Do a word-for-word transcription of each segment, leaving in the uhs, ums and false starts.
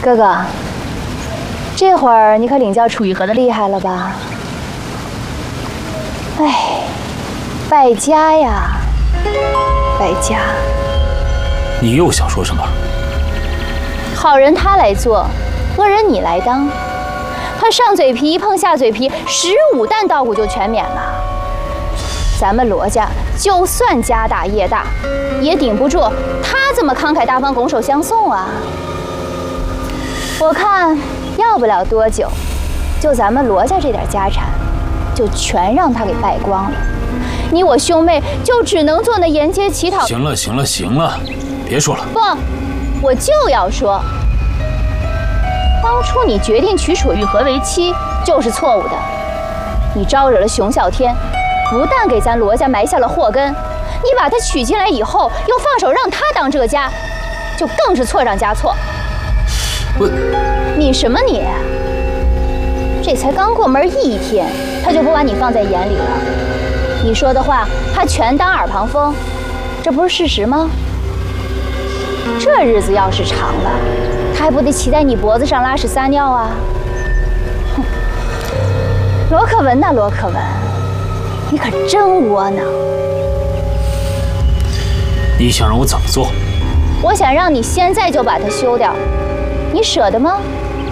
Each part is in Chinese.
哥哥，这会儿你可领教楚玉和的厉害了吧？哎，败家呀，败家！ 你又想说什么？ 好人他来做，恶人你来当。他上嘴皮一碰下嘴皮，十五担稻谷就全免了。咱们罗家就算家大业大，也顶不住他这么慷慨大方、拱手相送啊！我看要不了多久，就咱们罗家这点家产，就全让他给败光了。你我兄妹就只能做那沿街乞讨。 行了，行了，行了，别说了。 不，我就要说，当初你决定娶楚玉和为妻就是错误的。你招惹了熊啸天，不但给咱罗家埋下了祸根，你把他娶进来以后，又放手让他当这家，就更是错上加错。 我， 你什么你？这才刚过门一天，他就不把你放在眼里了。你说的话，他全当耳旁风，这不是事实吗？这日子要是长了，他还不得骑在你脖子上拉屎撒尿啊？哼，罗可文呐，罗可文，你可真窝囊！ 你想让我怎么做？ 我想让你现在就把它休掉，你舍得吗？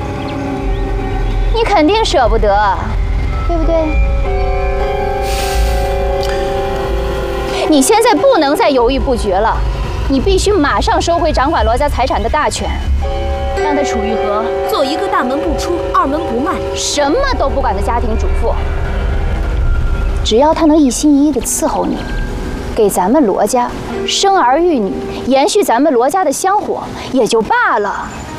你肯定舍不得，对不对？你现在不能再犹豫不决了，你必须马上收回掌管罗家财产的大权，让他楚玉和做一个大门不出、二门不迈、 什么都不管的家庭主妇。只要他能一心一意地伺候你，给咱们罗家生儿育女，延续咱们罗家的香火，也就罢了。